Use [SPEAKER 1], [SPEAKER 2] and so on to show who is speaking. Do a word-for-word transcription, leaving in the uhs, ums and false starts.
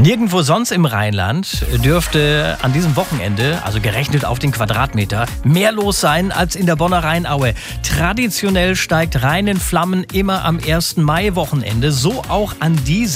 [SPEAKER 1] Nirgendwo sonst im Rheinland dürfte an diesem Wochenende, also gerechnet auf den Quadratmeter, mehr los sein als in der Bonner Rheinaue. Traditionell steigt Rhein in Flammen immer am ersten Mai-Wochenende, so auch an diesem.